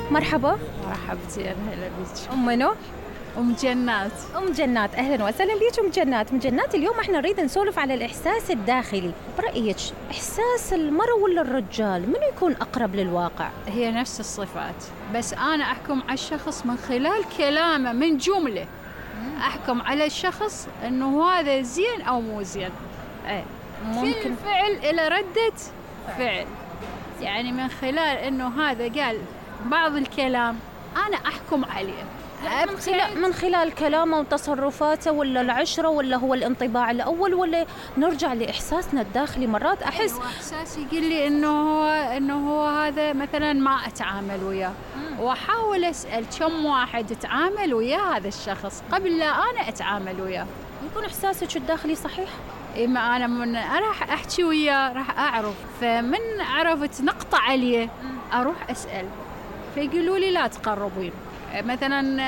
مرحبا. مرحبتي، هلا بيك. أم منو؟ أم جنات. أم جنات، أهلا وسهلا بيك أم جنات. أم جنات، اليوم احنا نريد نسولف على الإحساس الداخلي. برأيك إحساس المرأة ولا الرجال منو يكون أقرب للواقع؟ هي نفس الصفات، بس أنا أحكم على الشخص من خلال كلامه، من جملة أحكم على الشخص إنه هذا زين أو مو زين. ممكن كل فعل إلى ردة فعل، يعني من خلال إنه هذا قال بعض الكلام أنا أحكم عليه. من خلال كلامه وتصرفاته، ولا العشرة، ولا هو الانطباع الأول، ولا نرجع لإحساسنا الداخلي؟ مرات أحس إحساسي يقول لي إنه هو هذا مثلا ما أتعامل وياه، وأحاول أسأل كم واحد أتعامل وياه هذا الشخص قبل لا أنا أتعامل وياه. يكون إحساسك الداخلي صحيح؟ إما أنا من راح أحكي وياه راح أعرف، فمن عرفت نقطة عليه أروح أسأل، فيقولوا لي لا تقربين. مثلا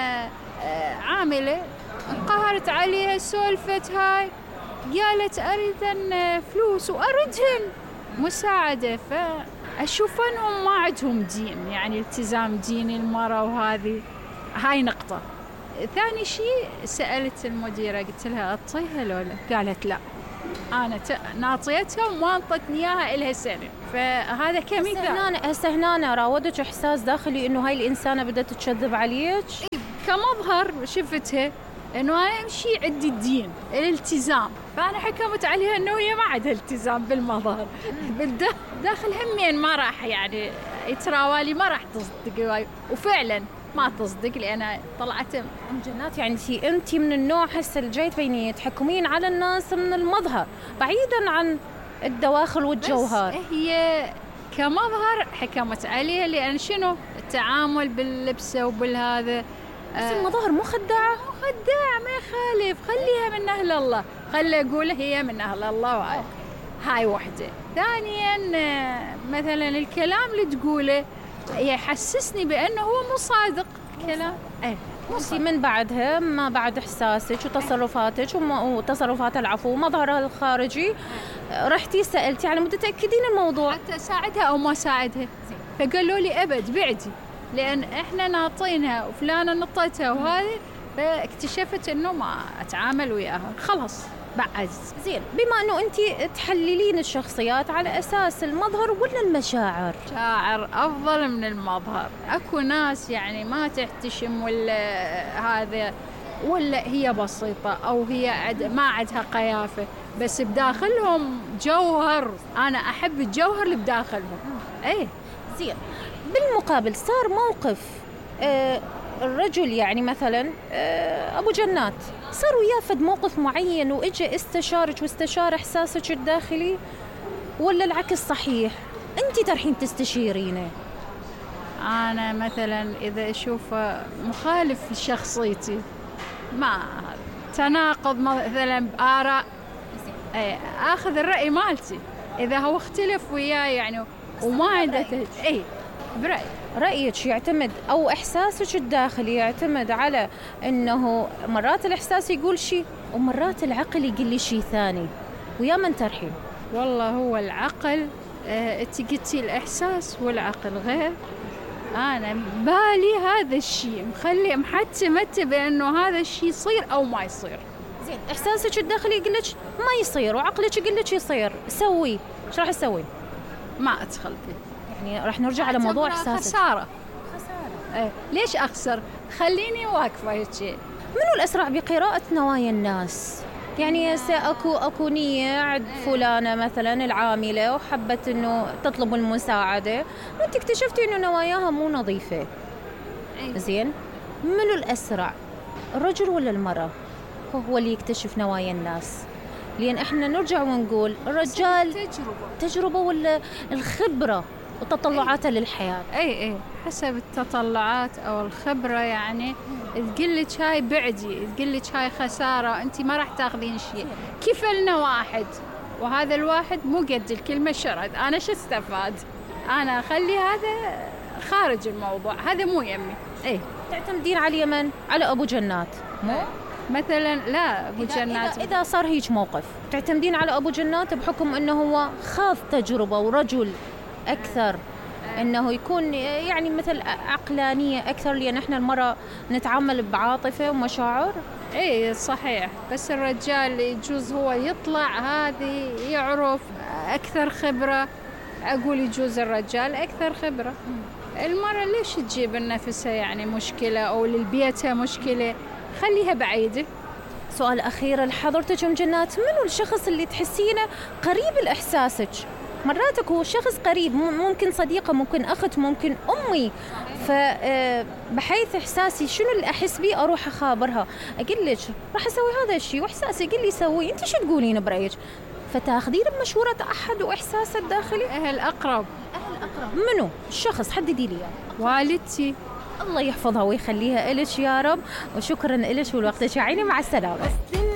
عاملة انقهرت عليها، سولفت هاي، قالت أريد فلوس وأردهن مساعدة، فأشوف أنهم ما عندهم دين، يعني التزام ديني المرأة، وهذه هاي نقطة. ثاني شيء سألت المديرة، قلت لها أعطيها لولا؟ قالت لا، أنا ناطيتها وما انطتني إياها إلها سنة. فهذا كمثال. هسه هنا راودك إحساس داخلي إنه هاي الإنسانة بدها تتشذب عليك؟ كمظهر شفتها إنه أنا أمشي عندي الدين الالتزام، فأنا حكمت عليها إنه هي ما عندها التزام بالمظهر. بالداخل همين ما راح يعني يتراوالي، ما راح تصدق، وفعلا ما تصدق لأن طلعت. أم جنات، يعني أنت من النوع هسه اللي جاي تبيني تحكمين على الناس من المظهر بعيدا عن الدواخل والجوهر. بس هي كمظهر حكمت عليها، لأن شنو التعامل باللبسة وبالهذا. بس المظاهر مو خداعة؟ ما يخالف، خليها من أهل الله، خلي أقول هي من أهل الله. هاي واحدة. ثانيا مثلا الكلام اللي تقوله يحسسني بأنه هو مو صادق كلام. انت من بعدها، ما بعد إحساسك وتصرفاتك وتصرفات العفو ومظهرها الخارجي، رحتي سألتي على مود تتأكدين الموضوع حتى أساعدها أو ما أساعدها، فقالوا لي أبد بعدي، لأن إحنا ناطينها وفلانة نطتها وهذه، فاكتشفت إنه ما أتعامل وياها، خلاص بعد. زين، بما إنه أنت تحللين الشخصيات على أساس المظهر ولا المشاعر؟ شاعر أفضل من المظهر. أكو ناس يعني ما تحتشم ولا هذا، ولا هي بسيطة أو هي ما عندها قيافة، بس بداخلهم جوهر. أنا أحب الجوهر اللي بداخلهم. زين، بالمقابل صار موقف الرجل، يعني مثلا أبو جنات صار وياه فد موقف معين وإجا استشارك واستشار إحساسك الداخلي، ولا العكس صحيح أنت ترحين تستشيرينه؟ أنا مثلا إذا أشوف مخالف في شخصيتي، ما تناقض مثلا بآراء، أخذ الرأي مالتي. إذا هو اختلف وياي يعني وما عنده برأي. رأيك يعتمد أو إحساسك الداخلي يعتمد على أنه مرات الإحساس يقول شيء ومرات العقل يقول لي شيء ثاني، ويا من ترحين؟ والله هو العقل، انت قلتي الإحساس والعقل غير. أنا بالي هذا الشيء مخلي محتمته بأنه هذا الشيء يصير أو ما يصير. زين، إحساسك الداخلي يقول لك ما يصير وعقلك يقول لك يصير، سوي ايش راح تسوي؟ ما أدخل فيه. يعني راح نرجع على موضوع إحساسك. خسارة. ليش أخسر؟ خليني واقفة هيك. منو الأسرع بقراءة نوايا الناس؟ يعني أكو نية عند فلانة مثلا العاملة وحبت إنه تطلب المساعدة، وأنت اكتشفتي إنه نواياها مو نظيفة. زين، منو الأسرع، الرجل ولا المرأة هو اللي يكتشف نوايا الناس؟ لأن إحنا نرجع ونقول الرجال تجربة ولا الخبرة وتطلعاته للحياة. حسب التطلعات أو الخبرة، يعني تقلك هاي بعدي، تقلك هاي خسارة، أنت ما راح تاخذين شيء. كفلنا واحد وهذا الواحد مو قد الكلمة شرد، أنا شو استفاد؟ أنا أخلي هذا خارج الموضوع، هذا مو يمي. تعتمدين على اليمن، على أبو جنات مو؟ مثلا لا، أبو جنات إذا صار هيك موقف تعتمدين على أبو جنات بحكم أنه هو خاض تجربة ورجل أكثر انه يكون يعني مثل عقلانيه اكثر، لان احنا المراه نتعامل بعاطفه ومشاعر. ايه صحيح، بس الرجال يجوز هو يطلع هذه يعرف اكثر خبره. اقول يجوز الرجال اكثر خبره. المرأة ليش تجيب لنفسها يعني مشكله او لبيتها مشكله؟ خليها بعيده. سؤال اخير لحضرتك ام جنات، منو الشخص اللي تحسينه قريب لاحساسك؟ مراتك هو شخص قريب، ممكن صديقة، ممكن أخت، ممكن أمي، فبحيث إحساسي شنو اللي أحس بيه أروح أخابرها، أقول لك راح أسوي هذا الشيء وإحساسي يقول لي سوي، أنت شو تقولين برأيك؟ فتاخذين بمشورة أحد وإحساسه الداخلي. أهل أقرب. منو الشخص؟ حددي لي. والدتي. الله يحفظها ويخليها إلك يا رب، وشكرا إلك ولوقتك يا عيني، مع السلامة.